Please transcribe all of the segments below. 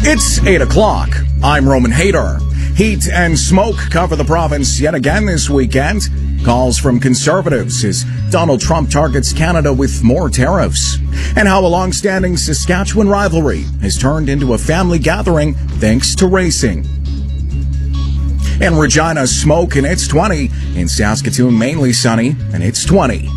It's 8 o'clock. I'm Roman Hader. Heat and smoke cover the province yet again this weekend. Calls from conservatives as Donald Trump targets Canada with more tariffs. And how a long-standing Saskatchewan rivalry has turned into a family gathering thanks to racing. In Regina, smoke and it's 20. In Saskatoon, mainly sunny and it's 20.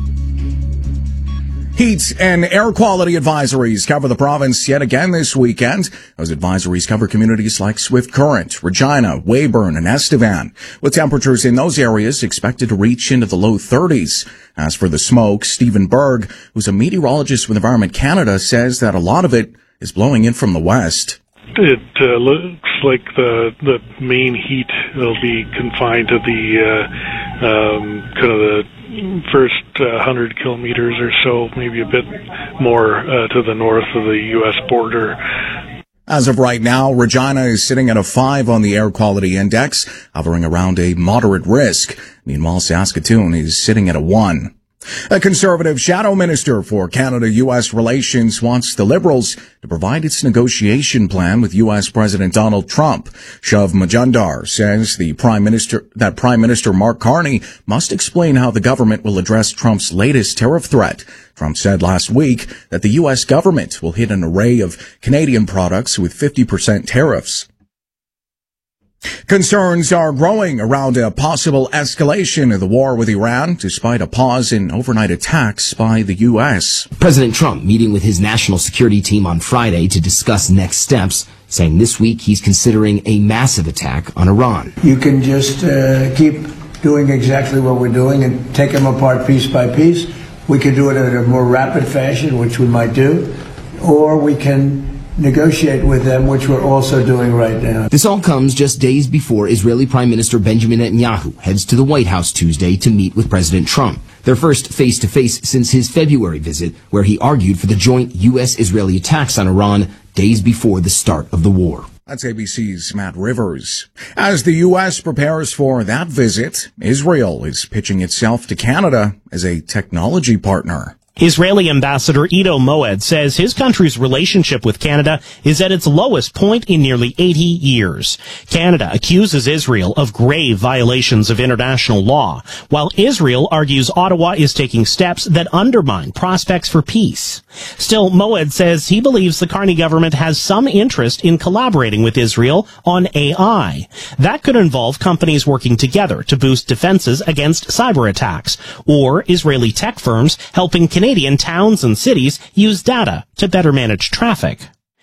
Heat and air quality advisories cover the province yet again this weekend. Those advisories cover communities like Swift Current, Regina, Weyburn, and Estevan, with temperatures in those areas expected to reach into the low 30s. As for the smoke, Stephen Berg, who's a meteorologist with Environment Canada, says that a lot of it is blowing in from the west. It looks like the main heat will be confined to the kind of the first 100 kilometers or so, maybe a bit more to the north of the U.S. border. As of right now, Regina is sitting at a 5 on the air quality index, hovering around a moderate risk. Meanwhile, Saskatoon is sitting at a 1. A conservative shadow minister for Canada-U.S. relations wants the Liberals to provide its negotiation plan with U.S. President Donald Trump. Shav Majumdar says that Prime Minister Mark Carney must explain how the government will address Trump's latest tariff threat. Trump said last week that the U.S. government will hit an array of Canadian products with 50% tariffs. Concerns are growing around a possible escalation of the war with Iran, despite a pause in overnight attacks by the U.S. President Trump meeting with his national security team on Friday to discuss next steps, saying this week he's considering a massive attack on Iran. You can just keep doing exactly what we're doing and take them apart piece by piece. We can do it in a more rapid fashion, which we might do, or we can negotiate with them, which we're also doing right now. This all comes just days before Israeli Prime Minister Benjamin Netanyahu heads to the White House Tuesday to meet with President Trump. Their first face-to-face since his February visit, where he argued for the joint U.S.-Israeli attacks on Iran days before the start of the war. That's ABC's Matt Rivers. As the U.S. prepares for that visit, Israel is pitching itself to Canada as a technology partner. Israeli Ambassador Ido Moed says his country's relationship with Canada is at its lowest point in nearly 80 years. Canada accuses Israel of grave violations of international law, while Israel argues Ottawa is taking steps that undermine prospects for peace. Still, Moed says he believes the Carney government has some interest in collaborating with Israel on AI. That could involve companies working together to boost defenses against cyber attacks, or Israeli tech firms helping Canadian towns and cities use data to better manage traffic.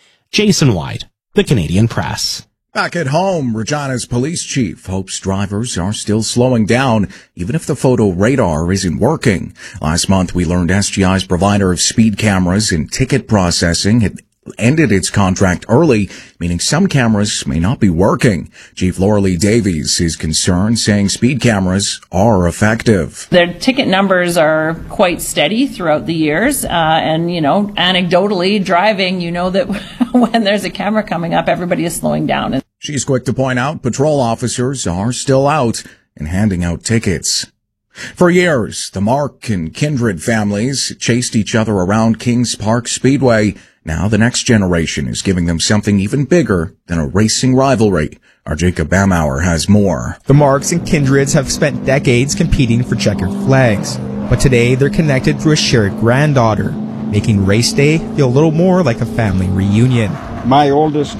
Jason White, The Canadian Press. Back at home, Regina's police chief hopes drivers are still slowing down, even if the photo radar isn't working. Last month, we learned SGI's provider of speed cameras and ticket processing had ended its contract early, meaning some cameras may not be working. Chief Laura Lee Davies is concerned, saying speed cameras are effective. Their ticket numbers are quite steady throughout the years, and, anecdotally driving, that when there's a camera coming up, everybody is slowing down. She's quick to point out patrol officers are still out and handing out tickets. For years, the Mark and Kindred families chased each other around Kings Park Speedway. Now the next generation is giving them something even bigger than a racing rivalry. Our Jacob Bamauer has more. The Marks and Kindreds have spent decades competing for checkered flags, but today they're connected through a shared granddaughter, making race day feel a little more like a family reunion. My oldest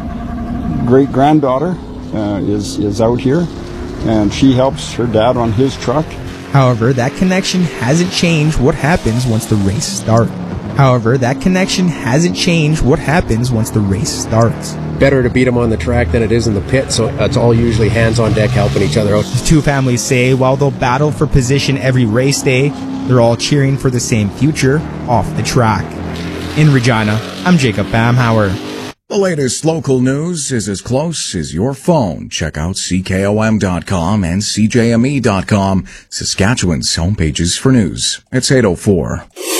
great-granddaughter is out here, and she helps her dad on his truck. However, that connection hasn't changed what happens once the race starts. Better to beat them on the track than it is in the pit, so it's all usually hands on deck helping each other out. The two families say while they'll battle for position every race day, they're all cheering for the same future off the track. In Regina, I'm Jacob Bamhauer. The latest local news is as close as your phone. Check out CKOM.com and CJME.com, Saskatchewan's homepages for news. It's 8:04.